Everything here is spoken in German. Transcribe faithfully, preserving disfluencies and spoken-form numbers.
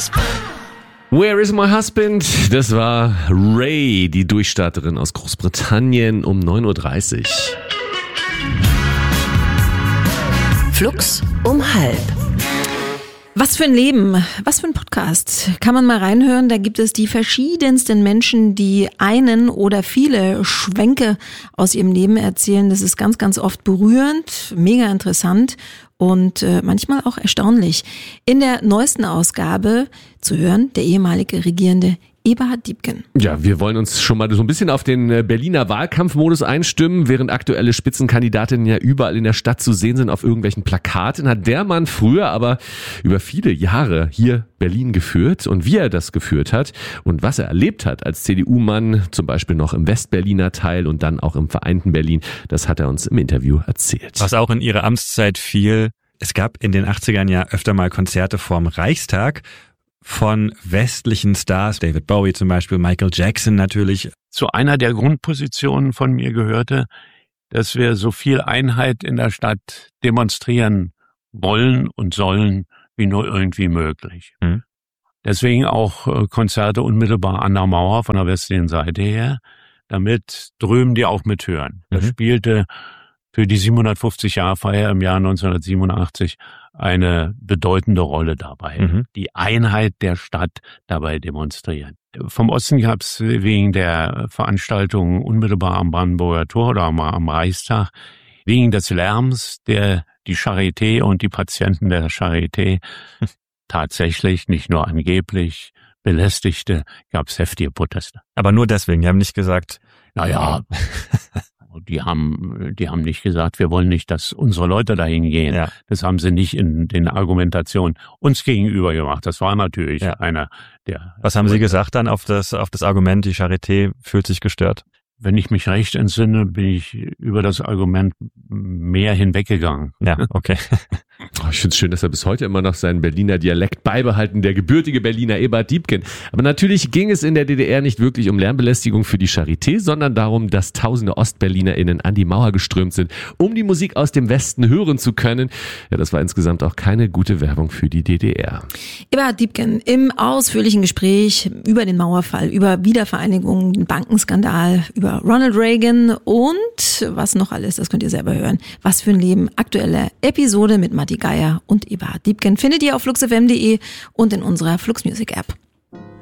Where is my husband? Das war Ray, die Durchstarterin aus Großbritannien um neun Uhr dreißig. Flux um halb. Was für ein Leben, was für ein Podcast. Kann man mal reinhören, da gibt es die verschiedensten Menschen, die einen oder viele Schwenke aus ihrem Leben erzählen. Das ist ganz, ganz oft berührend, mega interessant und äh, manchmal auch erstaunlich. In der neuesten Ausgabe zu hören, der ehemalige Regierende Eberhard Diepgen. Ja, wir wollen uns schon mal so ein bisschen auf den Berliner Wahlkampfmodus einstimmen. Während aktuelle Spitzenkandidatinnen ja überall in der Stadt zu sehen sind auf irgendwelchen Plakaten, hat der Mann früher aber über viele Jahre hier Berlin geführt. Und wie er das geführt hat und was er erlebt hat als C D U-Mann, zum Beispiel noch im Westberliner Teil und dann auch im vereinten Berlin, das hat er uns im Interview erzählt. Was auch in ihrer Amtszeit fiel, es gab in den achtzigern ja öfter mal Konzerte vorm Reichstag von westlichen Stars, David Bowie zum Beispiel, Michael Jackson natürlich. Zu einer der Grundpositionen von mir gehörte, dass wir so viel Einheit in der Stadt demonstrieren wollen und sollen, wie nur irgendwie möglich. Hm. Deswegen auch Konzerte unmittelbar an der Mauer von der westlichen Seite her, damit drüben die auch mithören. Das mhm. spielte für die siebenhundertfünfzig-Jahr-Feier im Jahr neunzehnhundertsiebenundachtzig eine bedeutende Rolle dabei. Mhm. Die Einheit der Stadt dabei demonstrieren. Vom Osten gab es wegen der Veranstaltung unmittelbar am Brandenburger Tor oder am, am Reichstag, wegen des Lärms, der die Charité und die Patienten der Charité tatsächlich, nicht nur angeblich, belästigte, gab es heftige Proteste. Aber nur deswegen, die haben nicht gesagt, naja, die haben, die haben nicht gesagt, wir wollen nicht, dass unsere Leute dahin gehen. Ja. Das haben sie nicht in den Argumentationen uns gegenüber gemacht. Das war natürlich ja. einer der... Was haben Sie gesagt dann auf das, auf das Argument, die Charité fühlt sich gestört? Wenn ich mich recht entsinne, bin ich über das Argument mehr hinweggegangen. Ja, okay. Oh, ich finde es schön, dass er bis heute immer noch seinen Berliner Dialekt beibehalten, der gebürtige Berliner Eberhard Diepgen. Aber natürlich ging es in der D D R nicht wirklich um Lärmbelästigung für die Charité, sondern darum, dass tausende OstberlinerInnen an die Mauer geströmt sind, um die Musik aus dem Westen hören zu können. Ja, das war insgesamt auch keine gute Werbung für die D D R. Eberhard Diepgen im ausführlichen Gespräch über den Mauerfall, über Wiedervereinigung, den Bankenskandal, über Ronald Reagan und was noch alles, das könnt ihr selber hören. Was für ein Leben. Aktuelle Episode mit Matti Geier und Eberhard Diepgen findet ihr auf flux f m punkt de und in unserer Flux Music App.